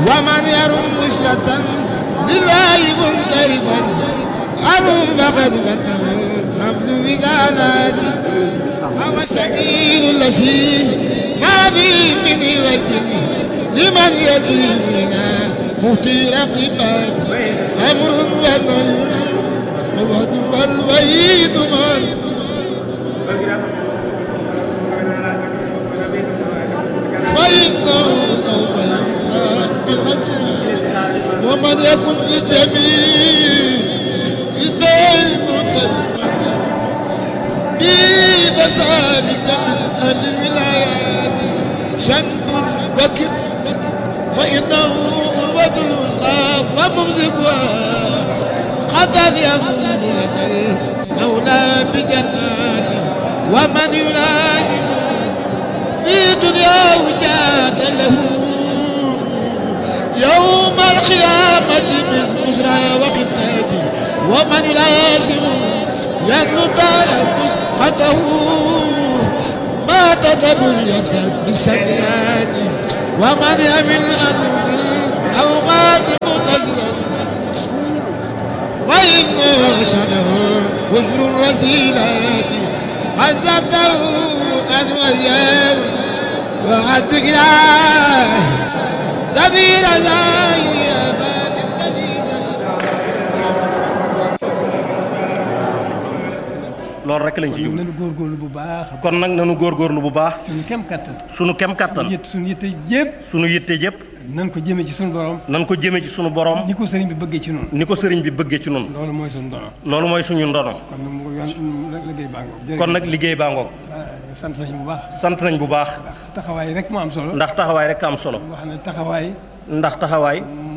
ومن يرم وصلة لله منصرفا أرم فقد فتح حمل وزالاتي هو السبيل الذي ما فيه من وجه لمن يديننا مطير قباد أمر ونهي ووعد والوعيد فإنه سوف يحساب بالغدر ومن يكن في جميع الدين متسما بفسادك من الولايات شنب وكب فإنه أروة الوسطى وممسكها قد يفوز لك المولى بجناته ومن يلازم في دنياه جاد له يوم القيامة من بشرى وقتاته ومن يلازم يدلو دار مسقطه ما تدبر يسفر بالسيئات ومن يمن أنه أو مات متزرا وإن شنه وجر الرسيلات عزته أن وياه وعد إله سبيل زاهي أباد التزيز loolu rek lañ ci jub nanu góorgóorlu bu baax kon nag nanu góorgóorlu bu baax suñu kem kattan sunu kem kattan suñu yitte yëpp sunu yitte yëpp nan ko jëmee ci suñu borom nan ko jëme ci sunu borom ni ko sëriñ bi bëggee ci noonu ni ko sëriñ bi bëggee ci noonu loolu mooy suñu dono loolu mooy suñu ndono kon nag mu yoon liggéey baa ngoog kon nag liggéey baa ngoog sant nañ bu baax sant nañ bu baax ndax taxawaay rek moo am solo ndax taxawaay rek am solo wax ne taxawaay ndax taxawaay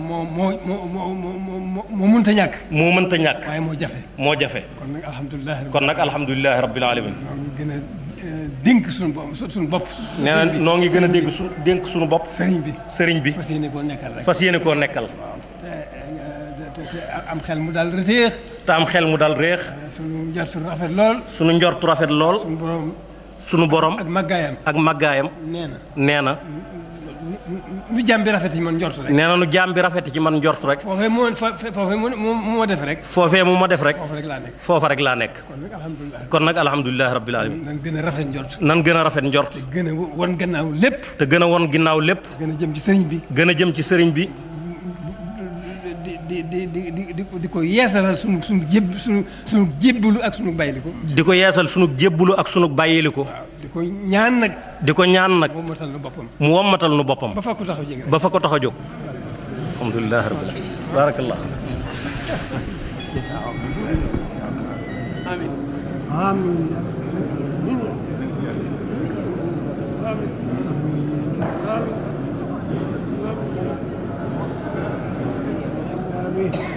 moo mënta ñàkk moo mënta ñàkk waaye moo jafe moo jafe kon nag alhamdulilah kon nag alhamdulilahi rabbil alamin ñoo ngi gën a dénk suñu bopp nee na noo ngi gën a dégg dénk suñu bopp sëriñ bi fas yéene koo nekkal rek fas yéene koo nekkal te am xel mu daal reteex te am xel mu dal réex suñu njortu rafet lool sunu njortu rafet lool sunu borom ak màggaayam nee na nu jaam bi rafet ci man njort rek nee na nu jaam bi rafet ci man njort rek foofee mu ma def rek foofee mu ma def rek foofa rek laa nekk kon nag alhamdulilahi rabbil alamin nan gën a rafet njort nan gën a rafet njort te gën a won gannaaw lépp te gën a won ginnaaw lépp gën a jëm ci sëriñ bi gën a jëm ci sëriñ bi di ko yeesalal sunu jébbalu ak sunu bàyyiliku di ko yeesal sunu jébbalu ak sunu bàyyiliku di ko ñaan nag mu wommatal nu boppam ba fa ko tax a jóg alhamdulilah rabbil alamin barakallah amin amin